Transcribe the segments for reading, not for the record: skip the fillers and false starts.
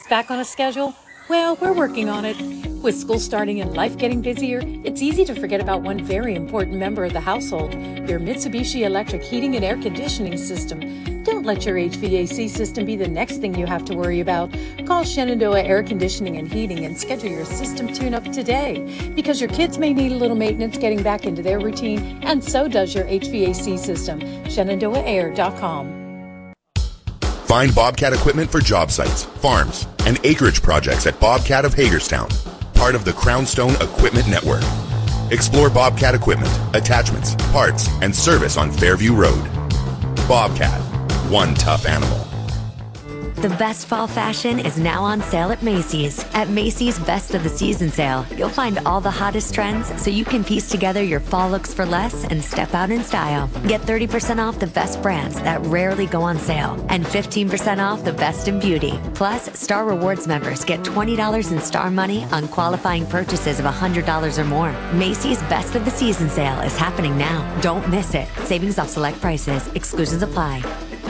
back on a schedule? Well, we're working on it. With school starting and life getting busier, it's easy to forget about one very important member of the household, your Mitsubishi Electric heating and air conditioning system. Don't let your HVAC system be the next thing you have to worry about. Call Shenandoah Air Conditioning and Heating and schedule your system tune-up today, because your kids may need a little maintenance getting back into their routine, and so does your HVAC system. ShenandoahAir.com. Find Bobcat equipment for job sites, farms, and acreage projects at Bobcat of Hagerstown, part of the Crownstone Equipment Network. Explore Bobcat equipment, attachments, parts, and service on Fairview Road. Bobcat, one tough animal. The best fall fashion is now on sale at Macy's. At Macy's Best of the Season sale, you'll find all the hottest trends so you can piece together your fall looks for less and step out in style. Get 30% off the best brands that rarely go on sale and 15% off the best in beauty. Plus, Star Rewards members get $20 in Star money on qualifying purchases of $100 or more. Macy's Best of the Season sale is happening now. Don't miss it. Savings off select prices. Exclusions apply.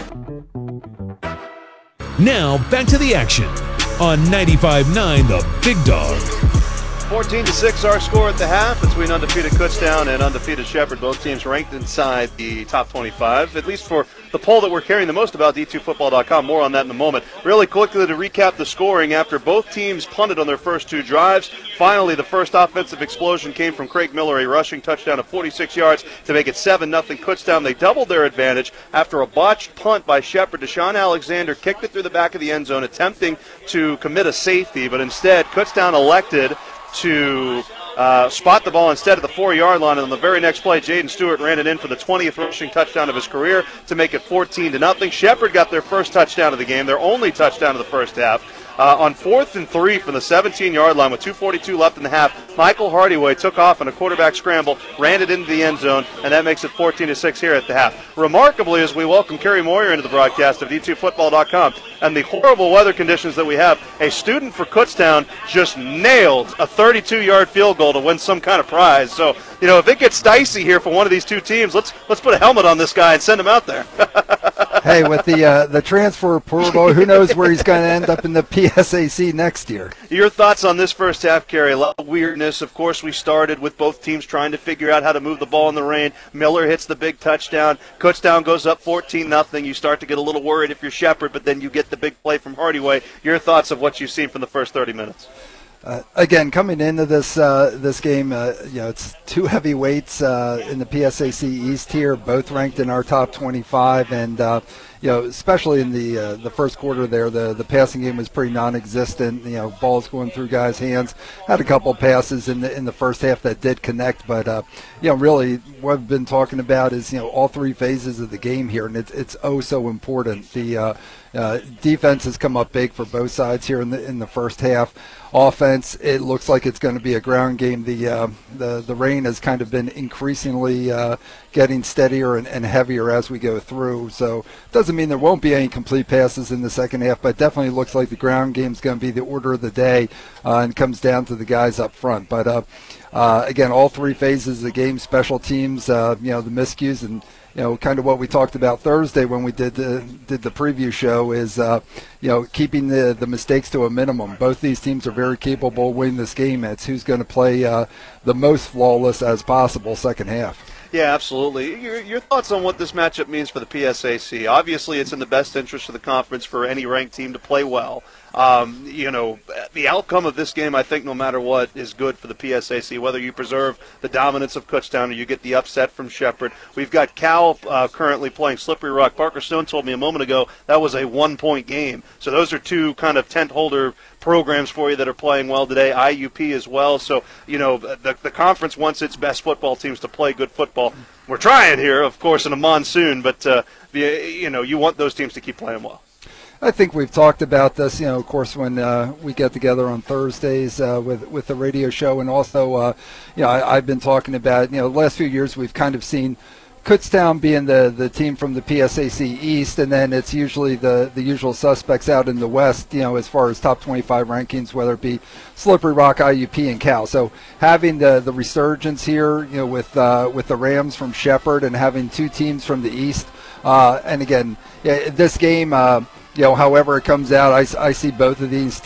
Now, back to the action on 95.9 The Big Dog. 14-6 our score at the half between undefeated Kutztown and undefeated Shepherd. Both teams ranked inside the top 25, at least for the poll that we're caring the most about, D2Football.com. More on that in a moment. Really quickly to recap the scoring after both teams punted on their first two drives. Finally, the first offensive explosion came from Craig Miller, a rushing touchdown of 46 yards to make it 7-0 Kutztown. They doubled their advantage after a botched punt by Shepherd. Deshaun Alexander kicked it through the back of the end zone, attempting to commit a safety, but instead Kutztown elected to spot the ball instead of the 4-yard line, and on the very next play, Jaden Stewart ran it in for the 20th rushing touchdown of his career to make it 14-0. Shepherd got their first touchdown of the game, their only touchdown of the first half. On 4th and 3 from the 17-yard line with 2:42 left in the half, Michael Hardyway took off on a quarterback scramble, ran it into the end zone, and that makes it 14-6 here at the half. Remarkably, as we welcome Kerry Moyer into the broadcast of D2Football.com, and the horrible weather conditions that we have, a student for Kutztown just nailed a 32-yard field goal to win some kind of prize. So, if it gets dicey here for one of these two teams, let's put a helmet on this guy and send him out there. Hey, with the transfer portal, who knows where he's going to end up in the PSAC next year. Your thoughts on this first half, Kerry? A lot of weirdness. Of course, we started with both teams trying to figure out how to move the ball in the rain. Miller hits the big touchdown. Kutztown goes up 14-0. You start to get a little worried if you're Shepherd, but then you get the big play from Hardyway. Your thoughts of what you've seen from the first 30 minutes? Again, coming into this game, it's two heavyweights in the PSAC East here, both ranked in our top 25, and especially in the first quarter there, the passing game was pretty non-existent. Balls going through guys' hands. Had a couple passes in the first half that did connect, but really what I've been talking about is all three phases of the game here, and it's so important. The defense has come up big for both sides here in the first half. Offense, it looks like it's going to be a ground game. The rain has kind of been increasingly getting steadier and heavier as we go through. So it doesn't mean there won't be any complete passes in the second half, but it definitely looks like the ground game is going to be the order of the day and comes down to the guys up front. But again, all three phases of the game, special teams, the miscues, and kind of what we talked about Thursday when we did the preview show is, keeping the mistakes to a minimum. Both these teams are very capable of winning this game. It's who's going to play the most flawless as possible second half. Yeah, absolutely. Your thoughts on what this matchup means for the PSAC? Obviously, it's in the best interest of the conference for any ranked team to play well. The outcome of this game, I think, no matter what, is good for the PSAC, whether you preserve the dominance of Kutztown or you get the upset from Shepherd. We've got Cal currently playing Slippery Rock. Parker Stone told me a moment ago that was a 1-point game. So those are two kind of tent-holder programs for you that are playing well today, IUP as well. So, the conference wants its best football teams to play good football. We're trying here, of course, in a monsoon, but, you want those teams to keep playing well. I think we've talked about this, of course, when we get together on Thursdays with the radio show. And also, I've been talking about, the last few years we've kind of seen Kutztown being the team from the PSAC East, and then it's usually the usual suspects out in the West, as far as top 25 rankings, whether it be Slippery Rock, IUP, and Cal. So having the resurgence here, with the Rams from Shepherd and having two teams from the East, and again, this game, however it comes out, I see both of these